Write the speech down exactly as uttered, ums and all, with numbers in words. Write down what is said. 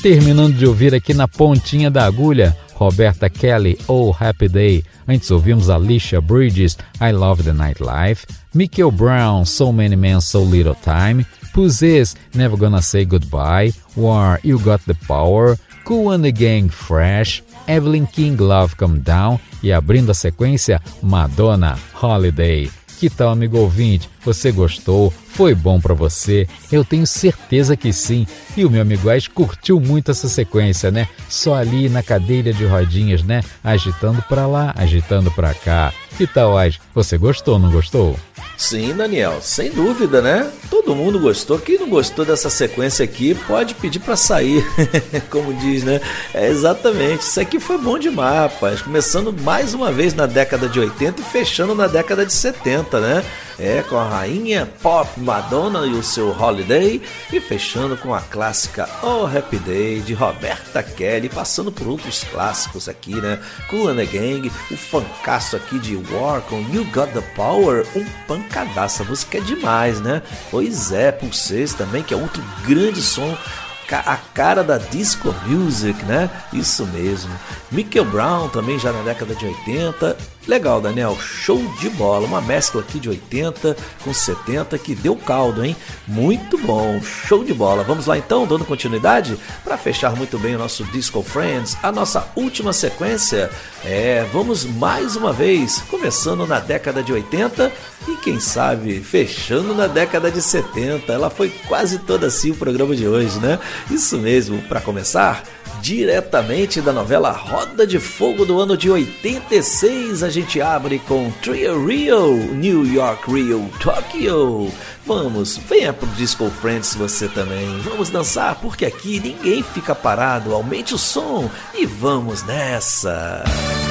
Terminando de ouvir aqui na pontinha da agulha, Roberta Kelly, Oh Happy Day. Antes ouvimos Alicia Bridges, I Love the Nightlife. Michael Brown, So Many Men, So Little Time. Puzzes, Never Gonna Say Goodbye. War, You Got the Power. Kool and the Gang, Fresh. Evelyn King, Love Come Down. E abrindo a sequência, Madonna, Holiday. Que tal, amigo ouvinte? Você gostou? Foi bom pra você? Eu tenho certeza que sim. E o meu amigo Ais curtiu muito essa sequência, né? Só ali na cadeira de rodinhas, né? Agitando pra lá, agitando pra cá. Que tal, Ais? Você gostou, não gostou? Sim, Daniel, sem dúvida, né? Todo mundo gostou. Quem não gostou dessa sequência aqui pode pedir pra sair, como diz, né? É exatamente, isso aqui foi bom demais, rapaz. Começando mais uma vez na década de oitenta e fechando na década de setenta, né? É, com a rainha pop Madonna e o seu Holiday, e fechando com a clássica Oh Happy Day de Roberta Kelly, passando por outros clássicos aqui, né? Kool and the Gang, o funkaço aqui de War com You Got the Power, um pancadaço, a música é demais, né? Pois é, Pulses também, que é outro grande som, a cara da disco music, né? Isso mesmo. Michael Brown também já na década de oitenta. Legal, Daniel, show de bola, uma mescla aqui de oitenta com setenta que deu caldo, hein? Muito bom, show de bola. Vamos lá então, dando continuidade, para fechar muito bem o nosso Disco Friends, a nossa última sequência. É, vamos mais uma vez, começando na década de oitenta e quem sabe fechando na década de setenta. Ela foi quase toda assim o programa de hoje, né? Isso mesmo, para começar, diretamente da novela Roda de Fogo do ano de oitenta e seis, a gente abre com Trio Rio, New York, Rio, Tokyo. Vamos, venha pro Disco Friends você também. Vamos dançar, porque aqui ninguém fica parado. Aumente o som e vamos nessa.